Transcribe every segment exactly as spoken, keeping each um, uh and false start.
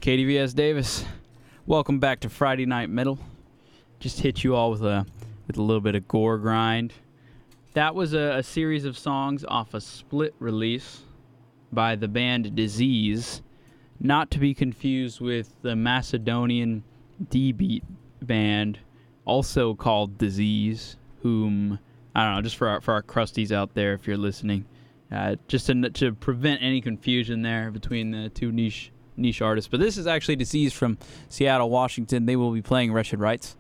K D V S Davis. Welcome back to Friday Night Metal. Just hit you all with a with a little bit of gore grind. That was a, a series of songs off a split release by the band Disease, not to be confused with the Macedonian D-beat band, also called Disease, whom, I don't know, just for our, for our crusties out there, if you're listening, uh, just to, to prevent any confusion there between the two niche niche artists. But this is actually Disease from Seattle, Washington. They will be playing Wretched Rights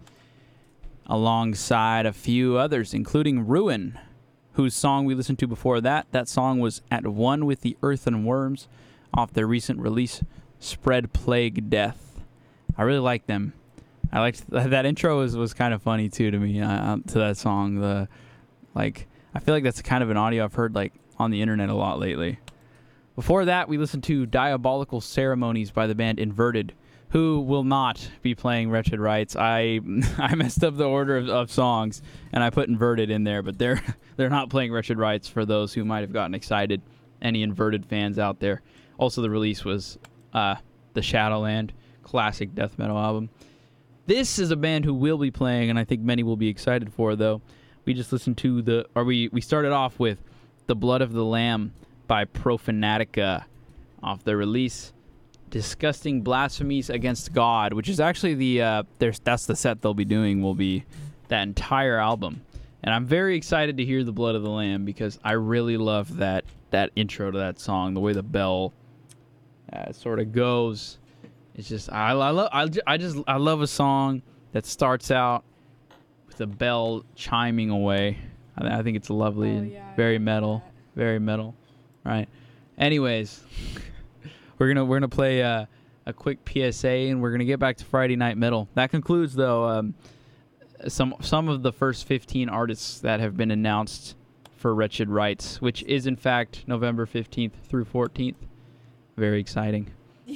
alongside a few others, including Ruin, whose song we listened to before that. That song was At One with the Earth and Worms off their recent release, Spread Plague Death. I really like them. I liked th- that intro was, was kind of funny too to me, uh, to that song. The like I feel like that's kind of an audio I've heard like on the internet a lot lately. Before that, we listened to Diabolical Ceremonies by the band Inverted, who will not be playing Wretched Rights. I I messed up the order of, of songs, and I put Inverted in there, but they're they're not playing Wretched Rights for those who might have gotten excited. Any Inverted fans out there. Also, the release was uh, the Shadowland classic death metal album. This is a band who will be playing, and I think many will be excited for, though. We just listened to the, or we, we started off with The Blood of the Lamb by Profanatica off their release, Disgusting Blasphemies Against God, which is actually the, uh, there's, that's the set they'll be doing, will be that entire album. And I'm very excited to hear The Blood of the Lamb because I really love that, that intro to that song, the way the bell uh, sort of goes. It's just I, I love I, I just I love a song that starts out with a bell chiming away. I, I think it's lovely oh, and yeah, very metal, that. very metal, right? Anyways, we're gonna we're gonna play uh, a quick P S A and we're gonna get back to Friday Night Metal. That concludes though um, some some of the first fifteen artists that have been announced for Wretched Rights, which is in fact November fifteenth through fourteenth. Very exciting.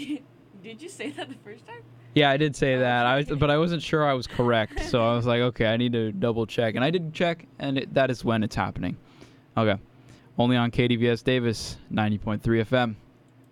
Did you say that the first time? Yeah, I did say that, I was, but I wasn't sure I was correct, so I was like, okay, I need to double check, and I did check, and it, that is when it's happening. Okay, only on K D V S Davis, ninety point three F M.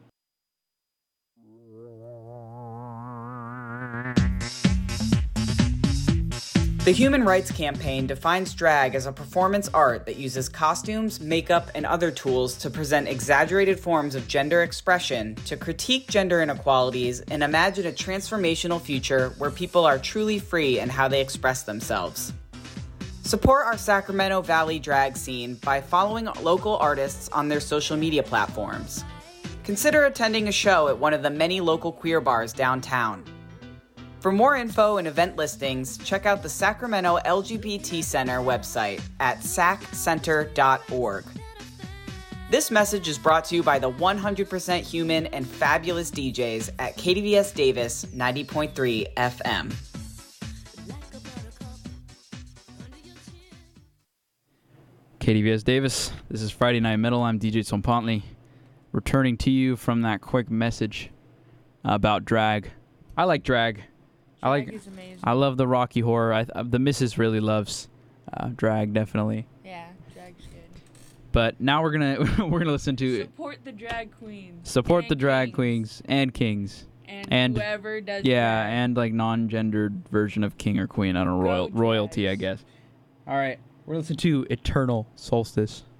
The Human Rights Campaign defines drag as a performance art that uses costumes, makeup, and other tools to present exaggerated forms of gender expression, to critique gender inequalities, and imagine a transformational future where people are truly free in how they express themselves. Support our Sacramento Valley drag scene by following local artists on their social media platforms. Consider attending a show at one of the many local queer bars downtown. For more info and event listings, check out the Sacramento L G B T Center website at sac center dot org. This message is brought to you by the one hundred percent human and fabulous D Js at K D V S Davis ninety point three F M. K D V S Davis, this is Friday Night Metal. I'm D J Sompantley, returning to you from that quick message about drag. I like drag. I like. Is amazing. I love the Rocky Horror. I, uh, the missus really loves uh, drag, definitely. Yeah, drag's good. But now we're gonna we're gonna listen to support the drag queens. Support the drag kings. queens and kings. And, and whoever does. Yeah, drag. and like non-gendered version of king or queen. I don't know, royal, Go royalty, I drags. guess. All right, we're gonna listen to Eternal Solstice.